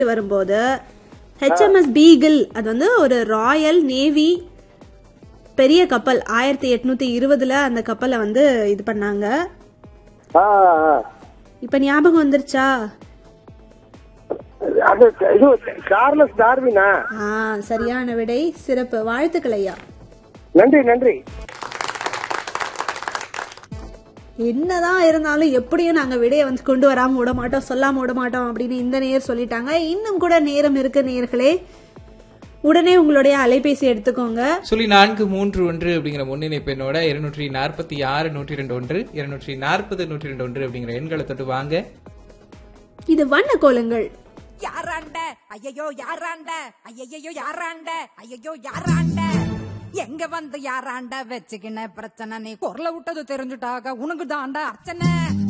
வரும்போது HMS beagle அது வந்து ஒரு ராயல் நேவி பெரிய கப்பல் 1820 அந்த கப்பலை வந்து இது பண்ணாங்க. இப்ப ஞாபகம் வந்துருச்சா? அது இது சார்லஸ் டார்வினா? சரியான விடை. சிறப்பு, வாழ்த்துக்கள் ஐயா. நன்றி நன்றி. என்னதான் இருந்தாலும் எப்படியும் நாங்க விடையை வந்து கொண்டு வராம விட மாட்டோம், சொல்லாம விட மாட்டோம் அப்படின்னு இந்த நேயர் சொல்லிட்டாங்க. இன்னும் கூட நேரம் இருக்கு நேயர்களே, உடனே உங்களுடைய அலைபேசி எடுத்துக்கோங்க. 431 அப்படிங்கிற முன்னிணைப்பு எண்ணோட 246 102 240 102 அப்படிங்கிற எண்களை தொட்டு வாங்க. இது வண்ண கோலங்கள். யாராண்ட ஐயோ யாராண்ட ஐயோ யாராண்ட ஐயோ யாராண்ட எங்க வந்து யாராண்ட வச்சுக்கின பிரச்சனை, நீ குரல விட்டது தெரிஞ்சுட்டாக உனக்கு தாண்டா அர்ச்சனை.